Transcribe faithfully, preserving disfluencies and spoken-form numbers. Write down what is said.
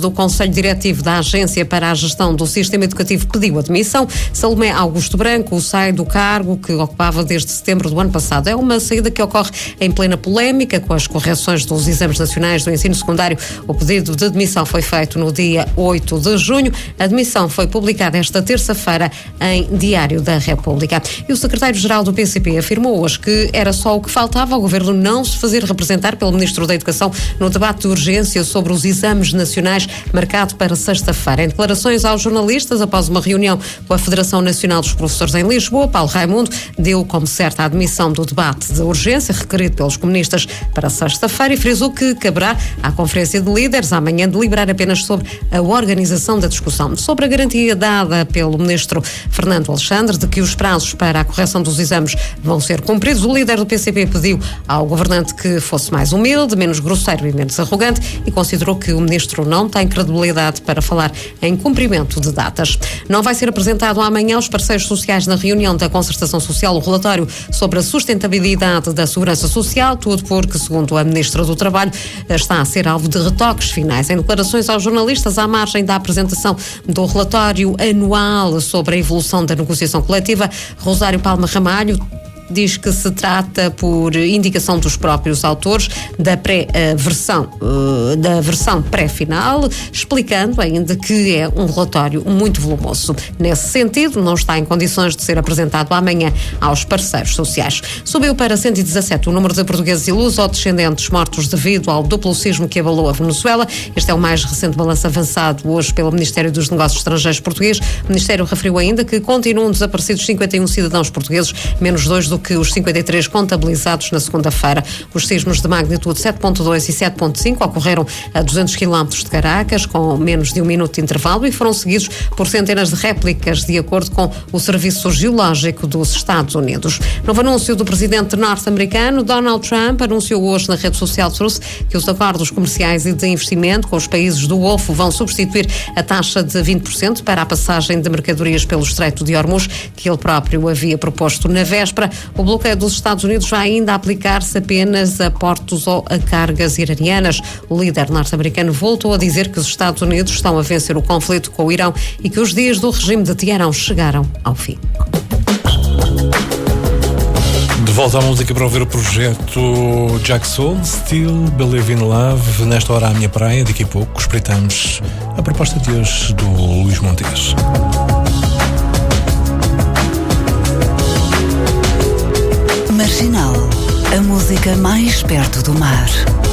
do Conselho Diretivo da Agência para a Gestão do Sistema Educativo pediu admissão. Salomé Augusto Branco sai do cargo que ocupava desde setembro do ano passado. É uma saída que ocorre em plena polémica com as correções dos exames nacionais do ensino secundário. O pedido de admissão foi feito no dia oito de junho. A admissão foi publicada esta terça-feira em Diário da República. E o secretário-geral do P C P afirmou hoje que era só o que faltava ao governo não se fazer representar pelo Ministro da Educação no debate de urgência sobre os exames nacionais marcado para sexta-feira. Em declarações aos jornalistas, após uma reunião com a Federação Nacional dos Professores em Lisboa, Paulo Raimundo deu como certa a admissão do debate de urgência requerido pelos comunistas para sexta-feira e frisou que caberá à Conferência de Líderes amanhã deliberar apenas sobre a organização da discussão. Sobre a garantia dada pelo Ministro Fernando Alexandre de que os prazos para a correção dos exames vão ser cumpridos, o líder do P C P pediu ao governante que fosse mais humilde, menos grosseiro e menos arrogante e considerou que o Ministro não tem credibilidade para falar em cumprimento de datas. Não vai ser apresentado amanhã aos parceiros sociais na reunião da Concertação Social o relatório sobre a sustentabilidade da segurança social, tudo porque, segundo a Ministra do Trabalho, está a ser alvo de retoques finais. Em declarações aos jornalistas, à margem da apresentação do relatório anual sobre a evolução da negociação coletiva, Rosário Palma Ramalho diz que se trata, por indicação dos próprios autores, da pré-versão, da versão pré-final, explicando ainda que é um relatório muito volumoso. Nesse sentido, não está em condições de ser apresentado amanhã aos parceiros sociais. Subiu para cento e dezassete o número de portugueses e luso-descendentes mortos devido ao duplo sismo que abalou a Venezuela. Este é o mais recente balanço avançado hoje pelo Ministério dos Negócios Estrangeiros português. O Ministério referiu ainda que continuam desaparecidos cinquenta e um cidadãos portugueses, menos dois do que os cinquenta e três contabilizados na segunda-feira. Os sismos de magnitude sete ponto dois e sete ponto cinco ocorreram a duzentos quilómetros de Caracas, com menos de um minuto de intervalo, e foram seguidos por centenas de réplicas, de acordo com o Serviço Geológico dos Estados Unidos. Novo anúncio do presidente norte-americano. Donald Trump anunciou hoje na rede social Truth que os acordos comerciais e de investimento com os países do Golfo vão substituir a taxa de vinte por cento para a passagem de mercadorias pelo Estreito de Hormuz, que ele próprio havia proposto na véspera. O bloqueio dos Estados Unidos vai ainda aplicar-se apenas a portos ou a cargas iranianas. O líder norte-americano voltou a dizer que os Estados Unidos estão a vencer o conflito com o Irão e que os dias do regime de Teherão chegaram ao fim. De volta à música para ouvir o projeto Jack Soul, Still Believe in Love. Nesta hora, à minha praia, daqui a pouco, espreitamos a proposta de hoje do Luís Montes. Marginal, a música mais perto do mar.